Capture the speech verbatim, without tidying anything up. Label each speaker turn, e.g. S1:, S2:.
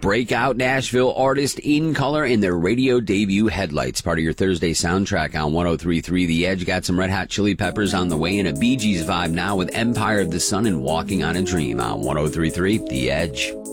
S1: breakout Nashville artist In Color in their radio debut Headlights, part of your Thursday soundtrack on one oh three point three The Edge. Got some Red Hot Chili Peppers on the way and a Bee Gees vibe now with Empire of the Sun and Walking on a Dream on one oh three point three The Edge.